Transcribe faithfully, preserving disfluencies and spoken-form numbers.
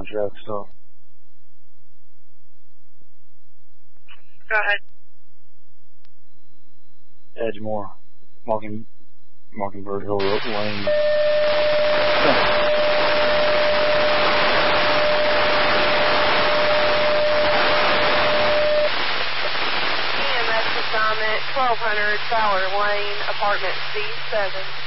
contract stuff. Go ahead. Edgemore, Mocking, Mockingbird Hill Lane. E M S assignment, twelve hundred Fowler Lane, apartment C seven.